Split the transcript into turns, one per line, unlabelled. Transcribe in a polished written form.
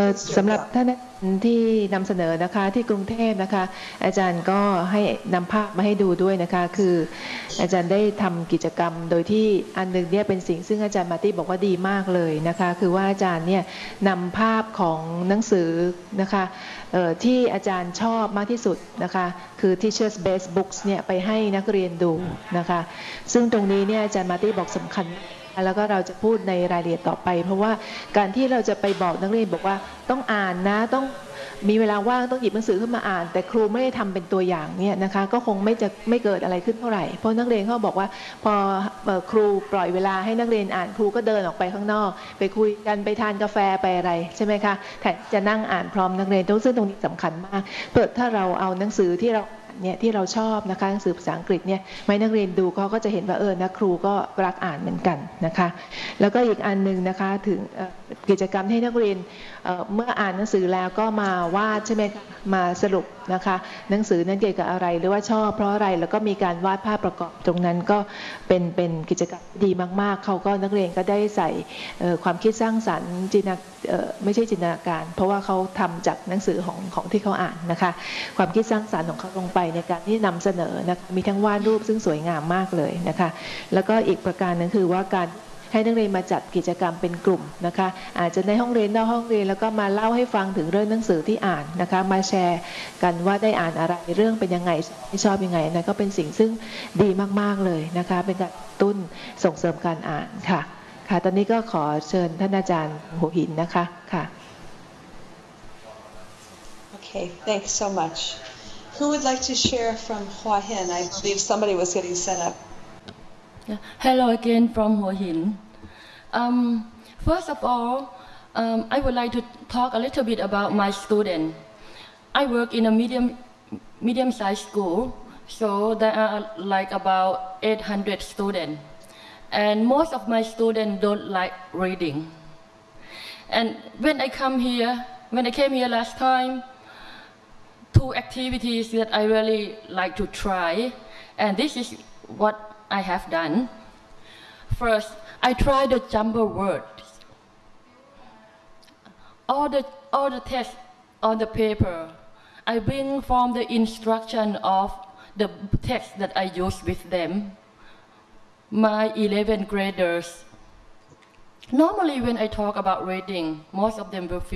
สำหรับท่านที่นำเสนอนะคะที่กรุงเทพนะคะอาจารย์ก็ให้นำภาพมาให้ดูด้วยนะคะคืออาจารย์ได้ทำกิจกรรมโดยที่อันหนึ่งเนี่ยเป็นสิ่งซึ่งอาจารย์มาร์ตี้บอกว่าดีมากเลยนะคะคือว่าอาจารย์เนี่ยนำภาพของหนังสือนะคะที่อาจารย์ชอบมากที่สุดนะคะคือ Teachers Best Books เนี่ยไปให้นักเรียนดูนะคะซึ่งตรงนี้เนี่ยอาจารย์มาร์ตี้บอกสำคัญแล้วก็เราจะพูดในรายละเอียดต่อไปเพราะว่าการที่เราจะไปบอกนักเรียนบอกว่าต้องอ่านนะต้องมีเวลาว่างต้องหยิบหนังสือขึ้นมาอ่านแต่ครูไม่ได้ทำเป็นตัวอย่างเนี่ยนะคะก็คงไม่เกิดอะไรขึ้นเท่าไหร่เพราะนักเรียนเขาบอกว่าพอครูปล่อยเวลาให้นักเรียนอ่านครูก็เดินออกไปข้างนอกไปคุยกันไปทานกาแฟไปอะไรใช่ไหมคะแทนจะนั่งอ่านพร้อมนักเรียนซึ่งตรงนี้สำคัญมากถ้าเราเอาหนังสือที่เราเนี่ยที่เราชอบนะคะหนังสือภาษาอังกฤษเนี่ยให้นักเรียนดูเขาก็จะเห็นว่านะครูก็รักอ่านเหมือนกันนะคะแล้วก็อีกอันนึงนะคะถึงกิจกรรมให้นักเรียนเมื่ออ่านหนังสือแล้วก็มาวาดใช่ไหมคะมาสรุปนะคะหนังสือนั้นเกี่ยวกับอะไรหรือว่าชอบเพราะอะไรแล้วก็มีการวาดภาพประกอบตรงนั้นก็เป็นกิจกรรมดีมากๆเขาก็นักเรียนก็ได้ใส่ความคิดสร้างสรรค์ไม่ใช่จินตนาการเพราะว่าเขาทำจากหนังสือของที่เขาอ่านนะคะความคิดสร้างสรรค์ของเขาลงไปในการที่นำเสนอนะคะมีทั้งวาดรูปซึ่งสวยงามมากเลยนะคะแล้วก็อีกประการนึงคือว่าการให้นักเรียนมาจัดกิจกรรมเป็นกลุ่มนะคะอาจจะในห้องเรียนนอกห้องเรียนแล้วก็มาเล่าให้ฟังถึงเรื่องหนังสือที่อ่านนะคะมาแชร์กันว่าได้อ่านอะไรเรื่องเป็นยังไงที่ชอบยังไงนะก็เป็นสิ่งซึ่งดีมากๆเลยนะคะเป็นการตุ้นส่งเสริมการอ่านค่ะค่ะตอนนี้ก็ขอเชิญท่านอาจารย์หัวหินนะคะค่ะ
Okay, thanks so much. Who would like to share from Hua Hin? I believe somebody was getting set up.
Yeah. Hello again from Hua Hin. First of all, I would like to talk a little bit about my student. I work in a medium-sized school, so there are like about 800 students. And most of my students don't like reading. And when I came here last time, two activities that I really like to try, and this is what I have done. First, I try the jumble words. All the text on the paper, I bring from the instruction of the text that I use with them. My 11th graders. Normally when I talk about reading, most of them will feel